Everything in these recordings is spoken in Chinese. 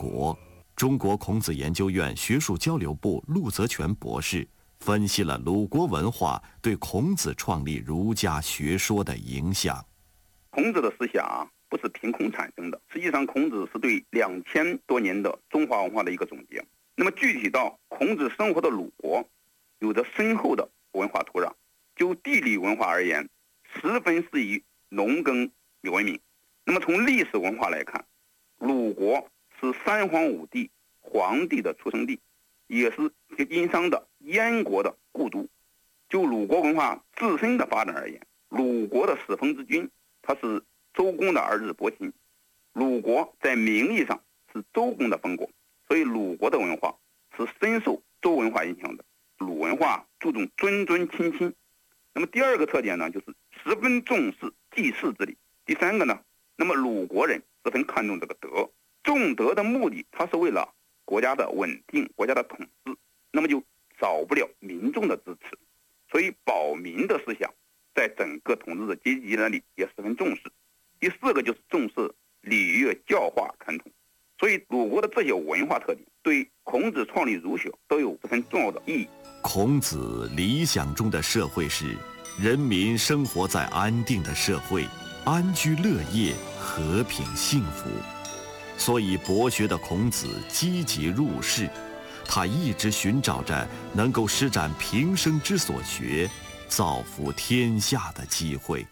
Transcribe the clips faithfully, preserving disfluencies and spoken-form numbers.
国，中国孔子研究院学术交流部陆泽全博士分析了鲁国文化对孔子创立儒家学说的影响。 孔子的思想啊，不是凭空产生的，实际上孔子是对两千多年的中华文化的一个总结。那么具体到孔子生活的鲁国，有着深厚的文化土壤，就地理文化而言，十分适宜农耕文明。那么从历史文化来看，鲁国是三皇五帝皇帝的出生地，也是殷商的燕国的故都。就鲁国文化自身的发展而言，鲁国的始封之君，他是周公的儿子伯禽。鲁国在名义上是周公的封国，所以鲁国的文化是深受周文化影响的。鲁文化注重尊尊亲亲。那么第二个特点呢，就是十分重视祭祀之礼。第三个呢，那么鲁国人十分看重这个德，重德的目的，它是为了国家的稳定、国家的统治，那么就少不了民众的支持。所以保民的思想在整个统治者阶级那里也十分重视。第四个就是重视礼乐教化传统。所以鲁国的这些文化特点对孔子创立儒学都有十分重要的意义。 孔子理想中的社会是人民生活在安定的社会，安居乐业，和平幸福。所以博学的孔子积极入世，他一直寻找着能够施展平生之所学，造福天下的机会。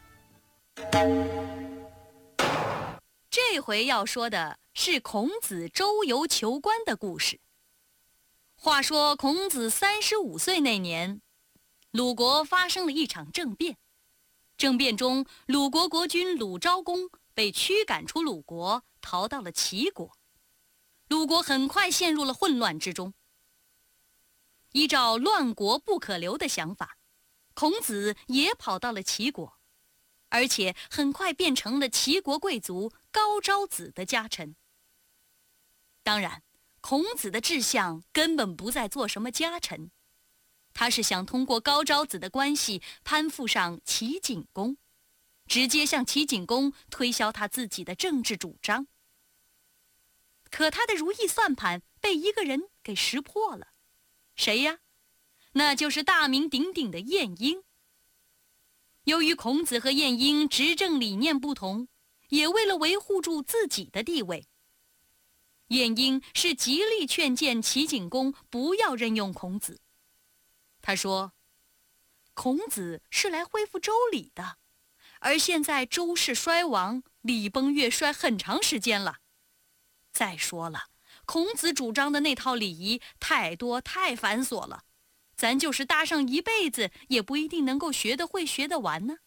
这回要说的是孔子周游求官的故事。话说孔子三十五岁那年，鲁国发生了一场政变。政变中，鲁国国君鲁昭公被驱赶出鲁国，逃到了齐国。鲁国很快陷入了混乱之中。依照乱国不可留的想法，孔子也跑到了齐国，而且很快变成了齐国贵族高昭子的家臣。当然，孔子的志向根本不在做什么家臣，他是想通过高昭子的关系攀附上齐景公，直接向齐景公推销他自己的政治主张。可他的如意算盘被一个人给识破了。谁呀？那就是大名鼎鼎的晏婴。由于孔子和晏婴执政理念不同，也为了维护住自己的地位，晏婴是极力劝谏齐景公不要任用孔子。他说，孔子是来恢复周礼的，而现在周氏衰亡，礼崩乐衰很长时间了。再说了，孔子主张的那套礼仪太多太繁琐了，咱就是搭上一辈子也不一定能够学得会学得完呢。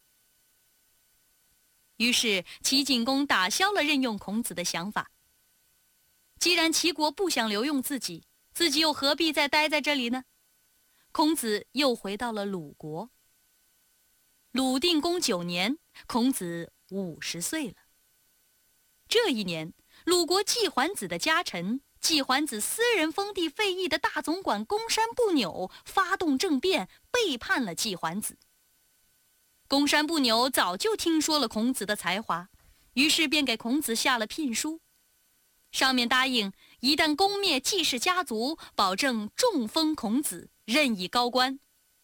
于是齐景公打消了任用孔子的想法。既然齐国不想留用自己，自己又何必再待在这里呢？孔子又回到了鲁国。鲁定公九年，孔子五十岁了。这一年，鲁国季桓子的家臣、季桓子私人封地费邑的大总管公山不扭发动政变，背叛了季桓子。公山不扭早就听说了孔子的才华，于是便给孔子下了聘书，上面答应一旦攻灭季氏家族，保证重封孔子，任以高官。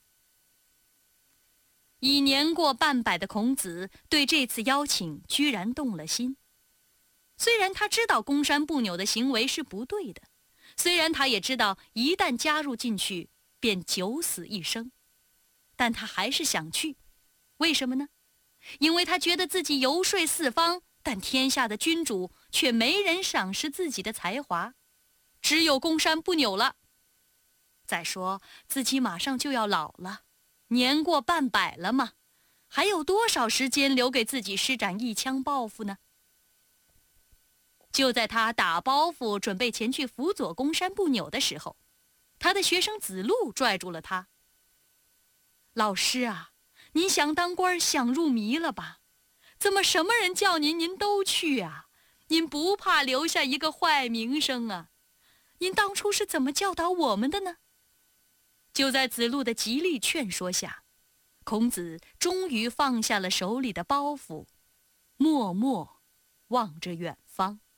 已年过半百的孔子对这次邀请居然动了心。虽然他知道公山不扭的行为是不对的，虽然他也知道一旦加入进去便九死一生，但他还是想去。为什么呢？因为他觉得自己游说四方，但天下的君主却没人赏识自己的才华，只有公山不扭了。再说自己马上就要老了，年过半百了嘛，还有多少时间留给自己施展一腔抱负呢？就在他打包袱准备前去辅佐公山不扭的时候，他的学生子路拽住了他。老师啊，您想当官想入迷了吧？怎么什么人叫您您都去啊？您不怕留下一个坏名声啊？您当初是怎么教导我们的呢？就在子路的极力劝说下，孔子终于放下了手里的包袱，默默望着远方。